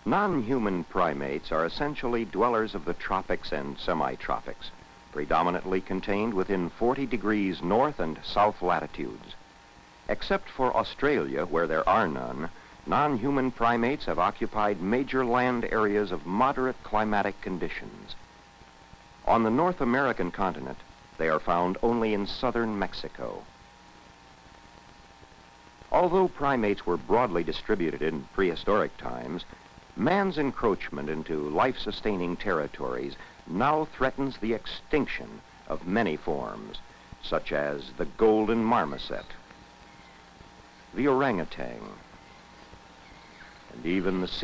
Non-human primates are essentially dwellers of the tropics and semi-tropics, predominantly contained within 40 degrees north and south latitudes. Except for Australia, where there are none, non-human primates have occupied major land areas of moderate climatic conditions. On the North American continent, they are found only in southern Mexico. Although primates were broadly distributed in prehistoric times, man's encroachment into life-sustaining territories now threatens the extinction of many forms, such as the golden marmoset, the orangutan, and even the sea